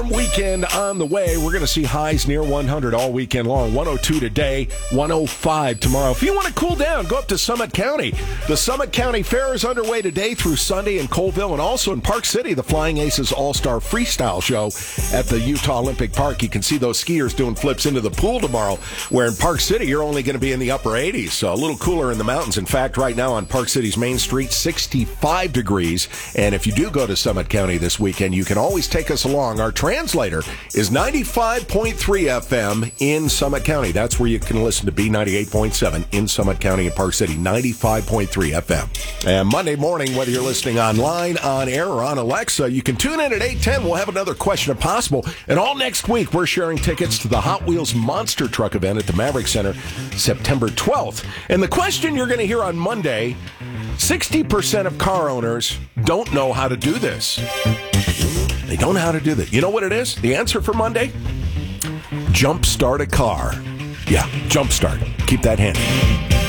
Weekend on the way. We're going to see highs near 100 all weekend long. 102 today, 105 tomorrow. If you want to cool down, go up to Summit County. The Summit County Fair is underway today through Sunday in Colville, and also in Park City, the Flying Aces All-Star Freestyle Show at the Utah Olympic Park. You can see those skiers doing flips into the pool tomorrow, where in Park City, you're only going to be in the upper 80s, so a little cooler in the mountains. In fact, right now on Park City's Main Street, 65 degrees. And if you do go to Summit County this weekend, you can always take us along. Our translator is 95.3 FM in Summit County. That's where you can listen to B98.7 in Summit County and Park City, 95.3 FM. And Monday morning, whether you're listening online, on air, or on Alexa, you can tune in at 8:10. We'll have another question if possible. And all next week, we're sharing tickets to the Hot Wheels Monster Truck event at the Maverick Center, September 12th. And the question you're going to hear on Monday, 60% of car owners don't know how to do this. They don't know how to do that. You know what it is? The answer for Monday? Jump start a car. Yeah, jump start. Keep that handy.